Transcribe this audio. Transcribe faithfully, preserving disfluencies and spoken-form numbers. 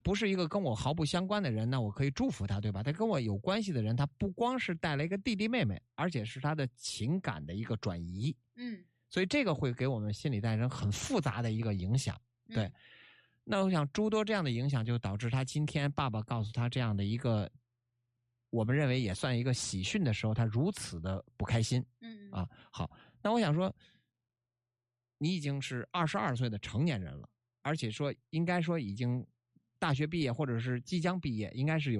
不是一个跟我毫不相关的人，那我可以祝福他，对吧？他跟我有关系的人，他不光是带来一个弟弟妹妹，而且是他的情感的一个转移。 嗯， 所以这个会给我们心理诞生很复杂的一个影响。对， 嗯、 那我想诸多这样的影响，就导致他今天爸爸告诉他这样的一个，我们认为也算一个喜讯的时候，他如此的不开心。 嗯啊，好，那我想说，你已经是二十二岁的成年人了，而且说应该说已经大学毕业或者是即将毕业，应该是有